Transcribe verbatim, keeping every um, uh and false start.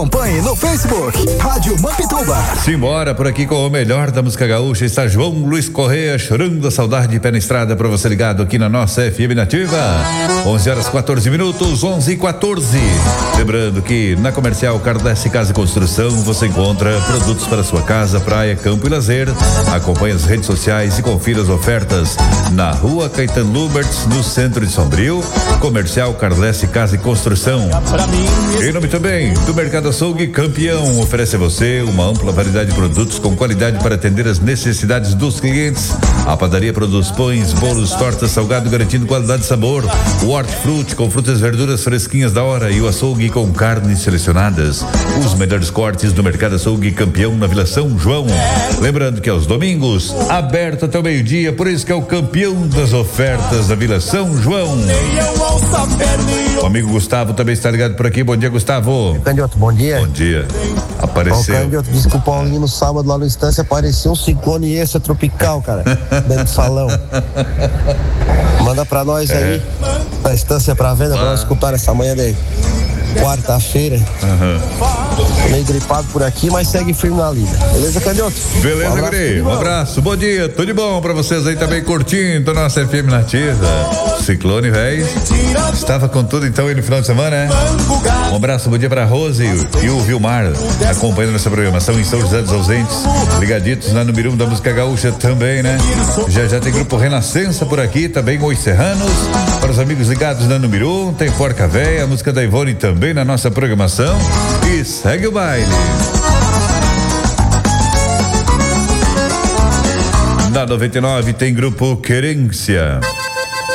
acompanhe no Facebook, Rádio Mampituba. Simbora, por aqui com o melhor da música gaúcha, está João Luiz Correia, chorando a saudade de pé na estrada, para você ligado aqui na nossa F M Nativa. onze horas quatorze minutos, onze e quatorze. Lembrando que na Comercial Cardesse Casa e Construção você encontra produtos para sua casa, praia, campo e lazer. Acompanhe as redes sociais e confira as ofertas na Rua Caetano Lubertz, no centro de Sombrio. Comercial Cardesse Casa e Construção. Em nome também do Mercado Açougue Campeão, oferece a você uma ampla variedade de produtos com qualidade para atender as necessidades dos clientes. A padaria produz pães, bolos, tortas, salgado, garantindo qualidade e sabor. O hortifruti com frutas e verduras fresquinhas da hora e o açougue com carnes selecionadas. Os melhores cortes do Mercado Açougue Campeão na Vila São João. Lembrando que aos domingos, aberto até o meio-dia, por isso que é o campeão das ofertas da Vila São João. O amigo Gustavo também está ligado por aqui. Bom dia, Gustavo. Candidato, bom dia. Bom dia. Apareceu. O Candidato disse que o Paulinho no sábado lá no Estância apareceu um ciclone extra tropical, cara, dentro do salão. Manda pra nós é. aí, na Estância pra venda, ah. pra nós escutar essa manhã daí. Quarta-feira. Uhum. Meio gripado por aqui, mas segue firme na lida. Beleza, Candidato? Beleza, um Guri. Um abraço, bom dia, tudo de bom pra vocês aí também curtindo a nossa F M Nativa. Ciclone, velho. Estava com tudo então aí no final de semana, né? Um abraço, bom dia pra Rose e o Vilmar, acompanhando nossa programação em São José dos Ausentes. Ligaditos na número um da música gaúcha também, né? Já já tem grupo Renascença por aqui, também Os Serranos. Para os amigos ligados na número um, tem Porca Véia, a música da Ivone também na nossa programação. E segue o baile. Na noventa e nove tem grupo Querência.